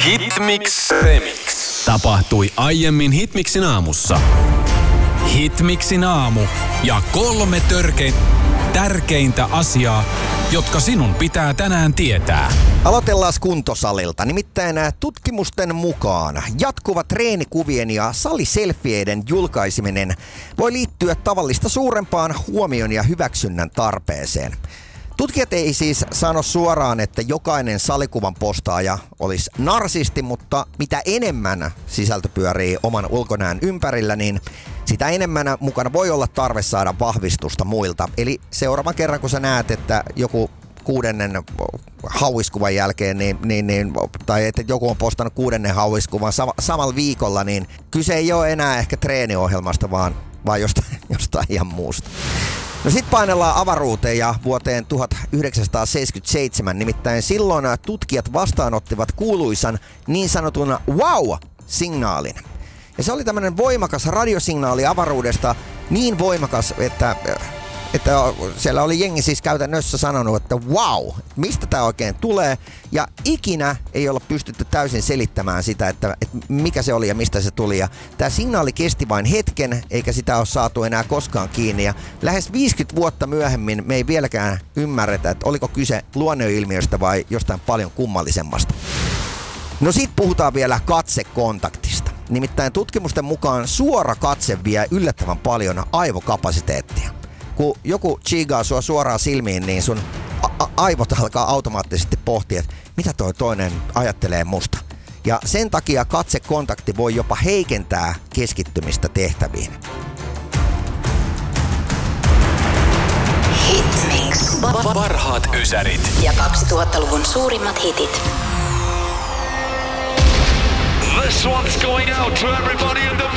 Hitmix Remix. Tapahtui aiemmin Hitmixin aamussa. Hitmixin aamu ja 3 tärkeintä asiaa, jotka sinun pitää tänään tietää. Aloitellaan kuntosalilta. Nimittäin tutkimusten mukaan jatkuva treenikuvien ja saliselfieiden julkaiseminen voi liittyä tavallista suurempaan huomion ja hyväksynnän tarpeeseen. Tutkijat ei siis sano suoraan, että jokainen salikuvan postaaja olisi narsisti, mutta mitä enemmän sisältö pyörii oman ulkonäön ympärillä, niin sitä enemmän mukana voi olla tarve saada vahvistusta muilta. Eli seuraavan kerran, kun sä näet, että joku 6. hauiskuvan jälkeen, tai että joku on postannut 6. hauiskuvan samalla viikolla, niin kyse ei ole enää ehkä treeniohjelmasta, vaan jostain ihan muusta. No sit painellaan avaruuteen ja vuoteen 1977, nimittäin silloin tutkijat vastaanottivat kuuluisan niin sanotun wow-signaalin. Ja se oli tämmönen voimakas radiosignaali avaruudesta, niin voimakas, että siellä oli jengi siis käytännössä sanonut, että wow, mistä tää oikein tulee, ja ikinä ei olla pystytty täysin selittämään sitä, että mikä se oli ja mistä se tuli, ja tää signaali kesti vain hetken, eikä sitä ole saatu enää koskaan kiinni, ja lähes 50 vuotta myöhemmin me ei vieläkään ymmärretä, että oliko kyse luonnonilmiöstä vai jostain paljon kummallisemmasta. No sit puhutaan vielä katsekontaktista. Nimittäin tutkimusten mukaan suora katse vie yllättävän paljon aivokapasiteettia. Kun joku chigaa sua suoraan silmiin, niin sun aivot alkaa automaattisesti pohtia, että mitä toi toinen ajattelee musta. Ja sen takia katsekontakti voi jopa heikentää keskittymistä tehtäviin. Hitmix. Parhaat ysärit. Ja 2000-luvun suurimmat hitit. This one's going out to everybody in the